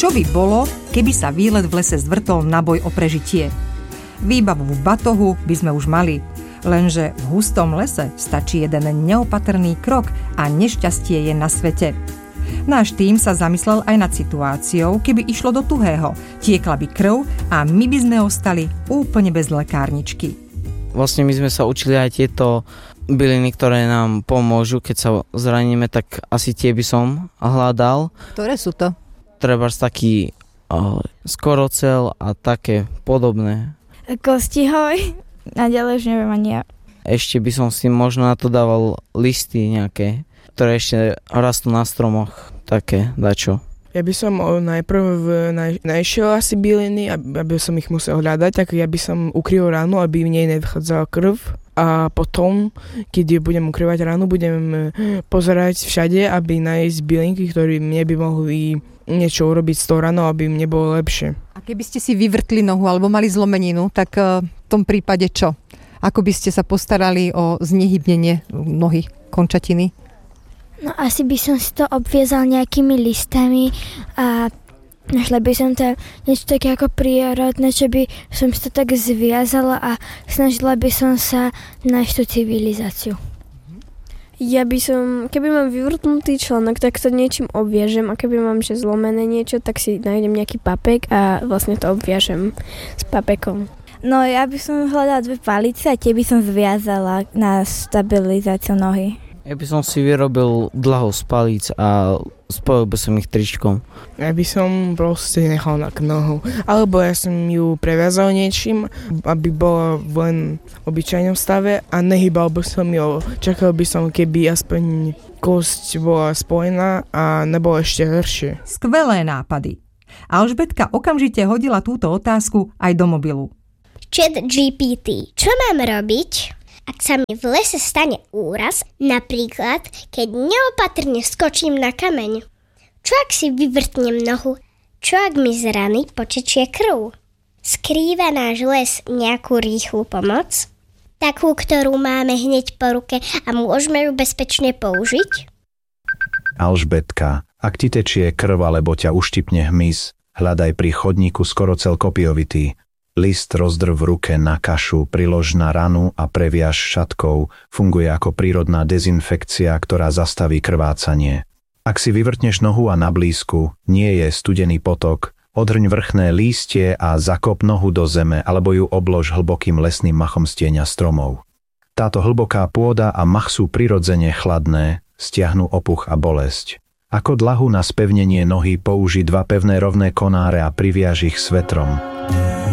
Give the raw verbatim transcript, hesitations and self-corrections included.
Čo by bolo, keby sa výlet v lese zvrtol na boj o prežitie? Výbavu v batohu by sme už mali, lenže v hustom lese stačí jeden neopatrný krok a nešťastie je na svete. Náš tím sa zamyslel aj nad situáciou, keby išlo do tuhého, tiekla by krv a my by sme ostali úplne bez lekárničky. Vlastne my sme sa učili aj tieto byliny, ktoré nám pomôžu, keď sa zraníme, tak asi tie by som hľadal. Ktoré sú to? Trebárs taký uh, skorocel a také podobné. Kostihoj a ďalej už neviem ani ja. Ešte by som si možno na to dával listy nejaké, ktoré ešte rastú na stromoch, také dačo. Ja by som najprv naj, našiel asi byliny, aby, aby som ich musel hľadať, tak ja by som ukryl ránu, aby v nej nevchádzala krv. A potom, keď budem ukrývať ránu, budem pozerať všade, aby nájsť bylinky, ktoré mne by mohli niečo urobiť s tou ranou, aby mne bolo lepšie. A keby ste si vyvrtli nohu alebo mali zlomeninu, tak v tom prípade čo? Ako by ste sa postarali o znehybnenie nohy, končatiny? No asi by som si to obviezal nejakými listami a našla by som to niečo také ako prírodné, čo by som si to tak zviazala a snažila by som sa nájsť tú civilizáciu. Ja by som, keby mám vyvrtnutý článok, tak to niečím obviažem a keby mám že zlomené niečo, tak si nájdem nejaký papek a vlastne to obviažem s papekom. No ja by som hľadala dve palice a tie by som zviazala na stabilizáciu nohy. Ja by som si vyrobil dlho z palíc a spojil by som ich tričkom. Ja by som proste nechal na nohu. Alebo ja som ju previazal niečím, aby bola len v obyčajnom stave a nehýbal by som ju. Čakal by som, keby aspoň kosť bola spojená a nebolo ešte horšie. Skvelé nápady. Alžbetka okamžite hodila túto otázku aj do mobilu. Chat G P T, čo mám robiť, ak sa mi v lese stane úraz, napríklad keď neopatrne skočím na kameň? Čo ak si vyvrtnem nohu? Čo ak mi z rany potečie krv? Skrýva náš les nejakú rýchlu pomoc? Takú, ktorú máme hneď po ruke a môžeme ju bezpečne použiť? Alžbetka, ak ti tečie krv alebo ťa uštipne hmyz, hľadaj pri chodníku skorocel kopiovitý. List rozdrv v ruke na kašu, prilož na ranu a previaž šatkou. Funguje ako prírodná dezinfekcia, ktorá zastaví krvácanie. Ak si vyvrtneš nohu a na blízku nie je studený potok, odhrň vrchné lístie a zakop nohu do zeme alebo ju oblož hlbokým lesným machom z tieňa stromov. Táto hlboká pôda a mach sú prirodzene chladné, stiahnu opuch a bolesť. Ako dlahu na spevnenie nohy použij dva pevné rovné konáre a priviaž ich svetrom.